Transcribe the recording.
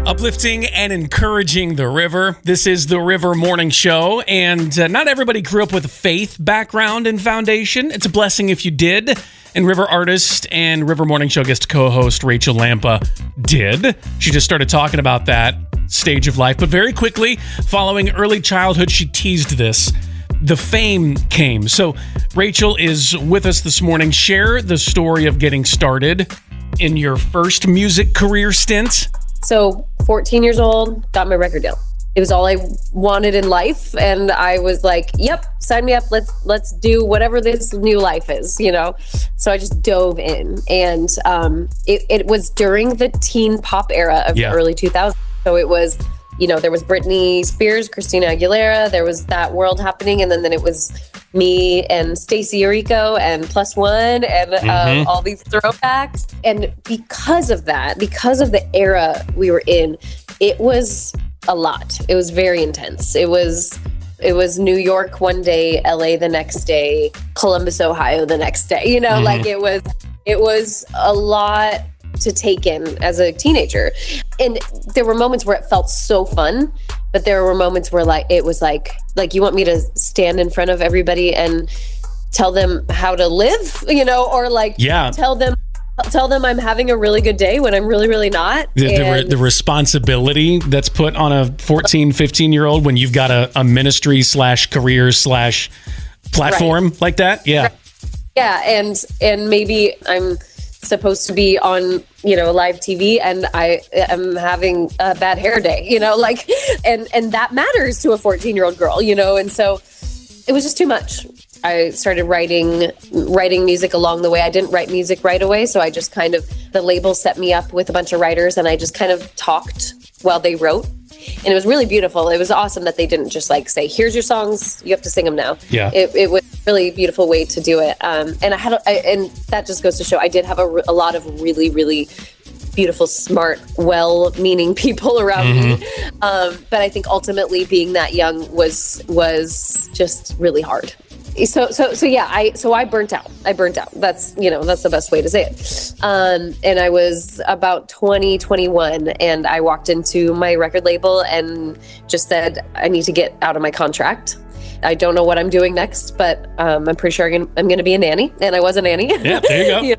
Uplifting and encouraging the river. This is the River Morning Show, and not everybody grew up with a faith background and foundation. It's a blessing if you did. And River artist and River Morning Show guest co-host Rachel Lampa did. She just started talking about that stage of life. But very quickly, following early childhood, she teased this. The fame came. So Rachel is with us this morning. Share the story of getting started in your first music career stint. So 14 years old, got my record deal. It was all I wanted in life. And I was like, yep, sign me up. Let's do whatever this new life is, you know? So I just dove in. And it was during the teen pop era of the early 2000s. So it was, you know, there was Britney Spears, Christina Aguilera, there was that world happening. And then it was me and Stacey Orico and Plus One and all these throwbacks. And because of that, because of the era we were in, it was a lot. It was very intense. It was New York one day, LA the next day, Columbus, Ohio the next day. You know, like it was a lot to take in as a teenager. And there were moments where it felt so fun, but there were moments where it was like you want me to stand in front of everybody and tell them how to live, you know, or tell them I'm having a really good day when I'm really, really not. The responsibility that's put on a 14, 15-year-old when you've got a ministry / career / platform like that. Yeah. Right. Yeah. And maybe I'm supposed to be on, you know, live TV and I am having a bad hair day, you know, like, and that matters to a 14-year-old girl, you know? And so it was just too much. I started writing music along the way. I didn't write music right away. So I just the label set me up with a bunch of writers and I just kind of talked while they wrote. And it was really beautiful. It was awesome that they didn't just say, here's your songs, you have to sing them now. Yeah. It was a really beautiful way to do it. And and that just goes to show I did have a lot of really, really beautiful, smart, well-meaning people around me. But I think ultimately being that young was just really hard. So I burnt out. That's the best way to say it. And I was about 20, 21, and I walked into my record label and just said, I need to get out of my contract. I don't know what I'm doing next, but I'm pretty sure I'm going to be a nanny. And I was a nanny. Yeah, there you go.